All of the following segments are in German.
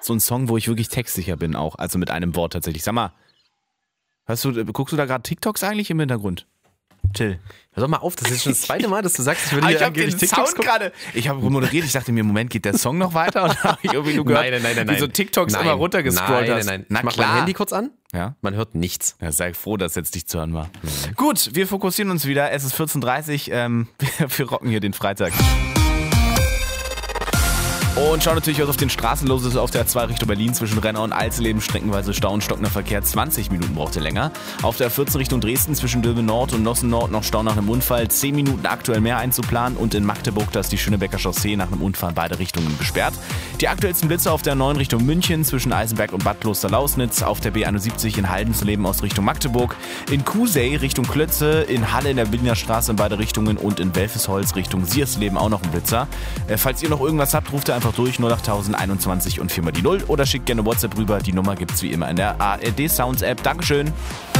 so ein Song, wo ich wirklich textsicher bin auch. Also mit einem Wort tatsächlich. Sag mal, guckst du da gerade TikToks eigentlich im Hintergrund? Chill. Hör doch mal auf, das ist schon das zweite Mal, dass du sagst, ich würde Ich hier habe den angeblich TikToks Sound gerade. Ich habe moderiert, ich dachte mir, Moment, geht der Song noch weiter? Und habe ich irgendwie nur gehört, Nein. wie so TikToks immer runtergescrollt hast. Nein. Na Ich mach klar. mein Handy kurz an. Ja? Man hört nichts. Ja, sei froh, dass jetzt nicht zu hören war. Gut, wir fokussieren uns wieder. Es ist 14.30 Uhr. Wir rocken hier den Freitag. Und schauen natürlich, was auf den Straßen los ist. Auf der A2 Richtung Berlin zwischen Renner und Alzleben streckenweise Stau und stockender Verkehr. 20 Minuten braucht ihr länger. Auf der A14 Richtung Dresden zwischen Dülmen Nord und Nossen Nord noch Stau nach einem Unfall. 10 Minuten aktuell mehr einzuplanen. Und in Magdeburg, da ist die Schönebecker Chaussee nach einem Unfall in beide Richtungen gesperrt. Die aktuellsten Blitze auf der 9 Richtung München zwischen Eisenberg und Bad Kloster-Lausnitz. Auf der B71 in Haldensleben aus Richtung Magdeburg. In Kusey Richtung Klötze. In Halle in der Berliner Straße in beide Richtungen. Und in Welfesholz Richtung Siersleben auch noch ein Blitzer. Falls ihr noch irgendwas habt, ruft ihr einfach durch 08021 und 4 mal die 0 oder schickt gerne WhatsApp rüber. Die Nummer gibt's wie immer in der ARD Sounds App. Dankeschön.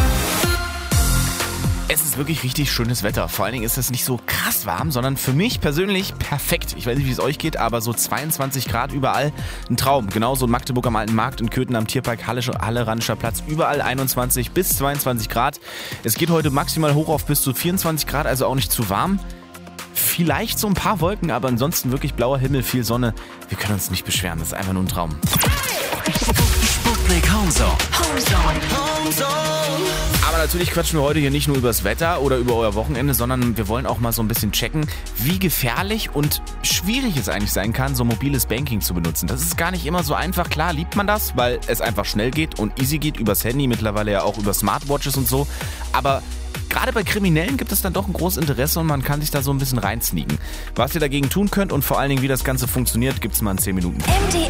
Es ist wirklich richtig schönes Wetter. Vor allen Dingen ist es nicht so krass warm, sondern für mich persönlich perfekt. Ich weiß nicht, wie es euch geht, aber so 22 Grad überall ein Traum. Genauso in Magdeburg am Alten Markt, in Köthen am Tierpark, Halle Ranischer Platz, überall 21 bis 22 Grad. Es geht heute maximal hoch auf bis zu 24 Grad, also auch nicht zu warm. Vielleicht so ein paar Wolken, aber ansonsten wirklich blauer Himmel, viel Sonne. Wir können uns nicht beschweren, das ist einfach nur ein Traum. Sputnik Homezone. Aber natürlich quatschen wir heute hier nicht nur über das Wetter oder über euer Wochenende, sondern wir wollen auch mal so ein bisschen checken, wie gefährlich und schwierig es eigentlich sein kann, so mobiles Banking zu benutzen. Das ist gar nicht immer so einfach. Klar liebt man das, weil es einfach schnell geht und easy geht übers Handy, mittlerweile ja auch über Smartwatches und so. Aber gerade bei Kriminellen gibt es dann doch ein großes Interesse und man kann sich da so ein bisschen reinsneaken. Was ihr dagegen tun könnt und vor allen Dingen, wie das Ganze funktioniert, gibt's mal in 10 Minuten.